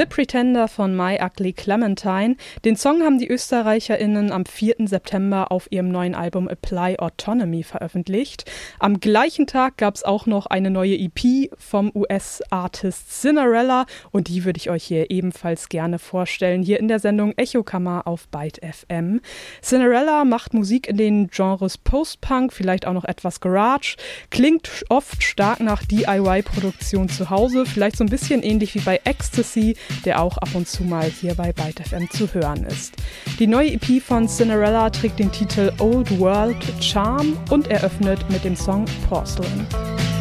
Pretender von My Ugly Clementine. Den Song haben die ÖsterreicherInnen am 4. September auf ihrem neuen Album Apply Autonomy veröffentlicht. Am gleichen Tag gab es auch noch eine neue EP vom US-Artist Cinderella und die würde ich euch hier ebenfalls gerne vorstellen, hier in der Sendung Echokammer auf Byte FM. Cinderella macht Musik in den Genres Post-Punk, vielleicht auch noch etwas Garage, klingt oft stark nach DIY-Produktion zu Hause, vielleicht so ein bisschen ähnlich wie bei Ecstasy, der auch ab und zu mal hier bei Byte FM zu hören ist. Die neue EP von Cinderella trägt den Titel Old World Charm und eröffnet mit dem Song Porcelain.